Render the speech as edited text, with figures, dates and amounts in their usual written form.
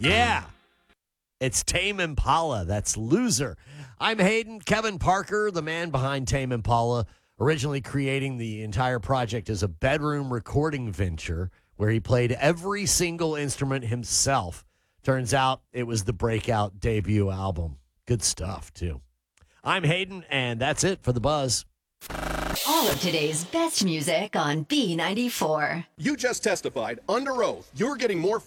Yeah. It's Tame Impala. That's Loser. I'm Hayden. Kevin Parker, the man behind Tame Impala, originally creating the entire project as a bedroom recording venture where he played every single instrument himself. Turns out it was the breakout debut album. Good stuff, too. I'm Hayden, and that's it for The Buzz. All of today's best music on B94. You just testified under oath you're getting more